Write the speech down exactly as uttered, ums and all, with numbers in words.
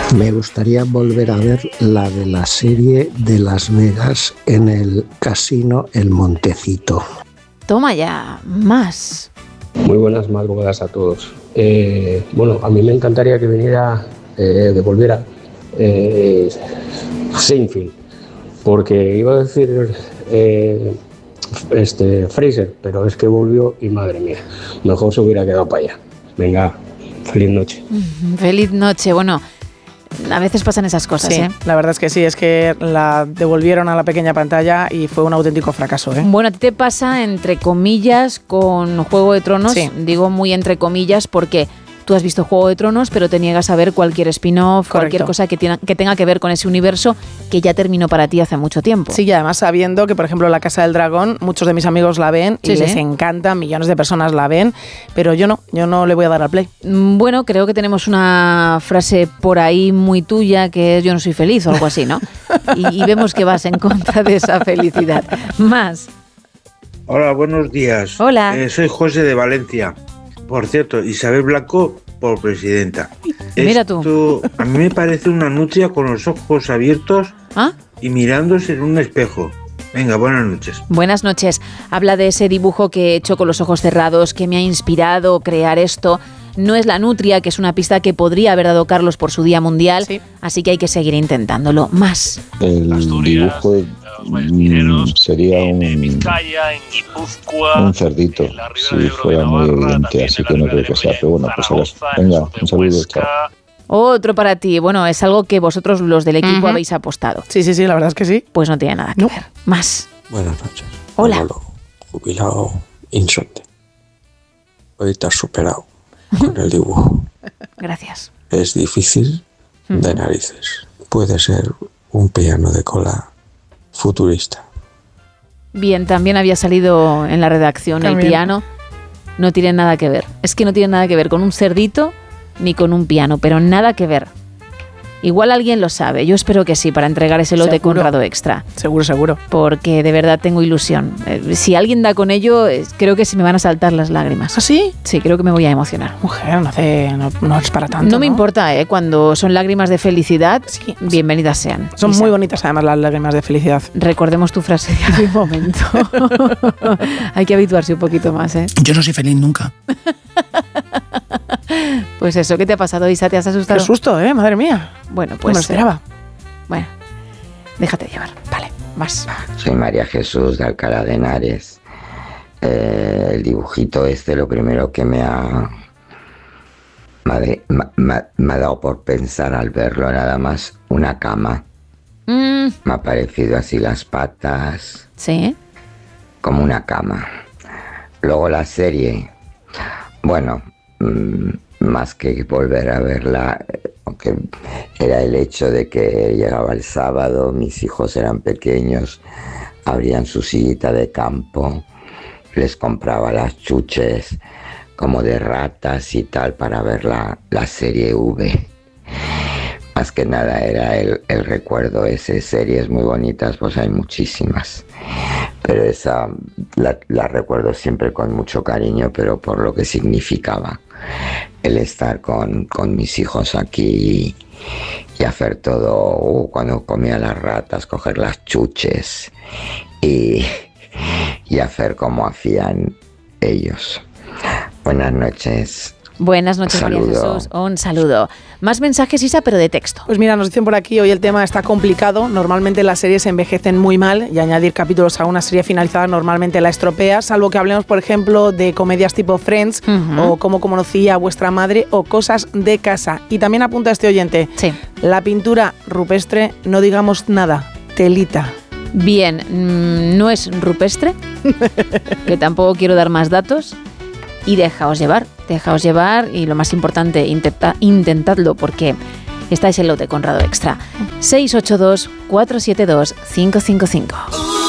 Me gustaría volver a ver la de la serie de Las Vegas en el casino El Montecito. Toma ya, más. Muy buenas madrugadas a todos. Eh, bueno, a mí me encantaría que viniera, eh, que volviera eh, Seinfeld, porque iba a decir eh, este Fraser, pero es que volvió y madre mía, mejor se hubiera quedado para allá. Venga, feliz noche. Feliz noche, bueno. A veces pasan esas cosas, sí, ¿eh? La verdad es que sí, es que la devolvieron a la pequeña pantalla y fue un auténtico fracaso, ¿eh? Bueno, a ti te pasa entre comillas con Juego de Tronos, sí. Digo muy entre comillas porque tú has visto Juego de Tronos, pero te niegas a ver cualquier spin-off, Correcto. cualquier cosa que, tiene, que tenga que ver con ese universo que ya terminó para ti hace mucho tiempo. Sí, y además sabiendo que, por ejemplo, La Casa del Dragón, muchos de mis amigos la ven y sí, les sí. encanta, millones de personas la ven, pero yo no, yo no le voy a dar al play. Bueno, creo que tenemos una frase por ahí muy tuya que es yo no soy feliz o algo así, ¿no? y, y vemos que vas en contra de esa felicidad. Más. Hola, buenos días. Hola. Eh, soy José de Valencia. Por cierto, Isabel Blanco por presidenta. Mira Esto, tú. A mí me parece una nutria con los ojos abiertos ¿Ah? y mirándose en un espejo. Venga, buenas noches. Buenas noches. Habla de ese dibujo que he hecho con los ojos cerrados, que me ha inspirado crear esto. No es la nutria, que es una pista que podría haber dado Carlos por su Día Mundial, sí. Así que hay que seguir intentándolo. Más. El dibujo mm, sería un, un cerdito, si fuera muy evidente, así que no creo que sea. Pero bueno, pues a ver. Venga, un saludo, chao. Otro para ti. Bueno, es algo que vosotros, los del equipo, uh-huh. habéis apostado. Sí, sí, sí, la verdad es que sí. Pues no tiene nada que no. ver. Más. Buenas noches. Hola. Manolo, jubilado insomne. Hoy te has superado con el dibujo. Gracias. Es difícil de narices. Puede ser un piano de cola futurista. Bien, también había salido en la redacción también. El piano. No tiene nada que ver. Es que no tiene nada que ver con un cerdito ni con un piano, pero nada que ver. Igual alguien lo sabe, yo espero que sí, para entregar ese lote seguro. Conrado Extra. Seguro, seguro. Porque de verdad tengo ilusión. Eh, si alguien da con ello, eh, creo que se me van a saltar las lágrimas. ¿Ah, sí? Sí, creo que me voy a emocionar. Mujer, no, hace, no, no es para tanto, No, ¿no? me importa, ¿eh? Cuando son lágrimas de felicidad, sí. Bienvenidas sean. Son Isa. Muy bonitas además las lágrimas de felicidad. Recordemos tu frase de hace un momento. Hay que habituarse un poquito más, ¿eh? Yo no soy feliz nunca. Pues eso, ¿qué te ha pasado, Isa? ¿Te has asustado? Qué susto, ¿eh? Madre mía. Bueno, pues... No me lo esperaba. Bueno, déjate llevar. Vale, más. Soy María Jesús de Alcalá de Henares. Eh, el dibujito este, lo primero que me ha... Me, me, me ha dado por pensar al verlo, nada más una cama. Mm. Me ha parecido así las patas. Sí. Como una cama. Luego la serie... Bueno... más que volver a verla, aunque era el hecho de que llegaba el sábado, mis hijos eran pequeños, abrían su sillita de campo, les compraba las chuches como de ratas y tal para ver la, la serie V. Más que nada era el, el recuerdo ese. Series muy bonitas, pues hay muchísimas, pero esa la, la recuerdo siempre con mucho cariño, pero por lo que significaba el estar con, con mis hijos aquí y, y hacer todo, uh, cuando comía las ratas, coger las chuches y, y hacer como hacían ellos. Buenas noches. Buenas noches, Saludo. María Jesús. Un saludo. Más mensajes, Isa, pero de texto. Pues mira, nos dicen por aquí, hoy el tema está complicado. Normalmente las series envejecen muy mal y añadir capítulos a una serie finalizada normalmente la estropea, salvo que hablemos, por ejemplo, de comedias tipo Friends uh-huh. o Cómo conocí a vuestra madre o Cosas de casa. Y también apunta este oyente, sí. La pintura rupestre, no digamos nada, telita. Bien, mmm, no es rupestre, que tampoco quiero dar más datos. Y dejaos llevar, dejaos llevar y lo más importante, intenta, intentadlo porque estáis en lote Conrado Extra. seis ocho dos, cuatro siete dos, cinco cinco cinco.